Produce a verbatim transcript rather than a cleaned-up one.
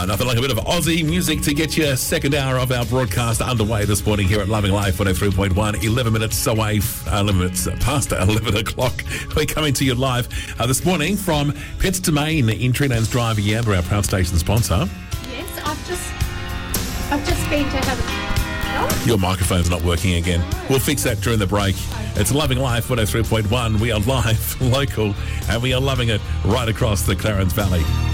Nothing like a bit of Aussie music to get your second hour of our broadcast underway this morning here at Loving Life one oh three point one. eleven minutes away, uh, eleven minutes past eleven o'clock. We're coming to you live uh, this morning from Pets Domain in Treelands Drive, Yamba, our proud station sponsor. Yes, I've just, I've just been to have a... Your microphone's not working again. We'll fix that during the break. It's Loving Life one oh three point one. We are live, local, and we are loving it right across the Clarence Valley.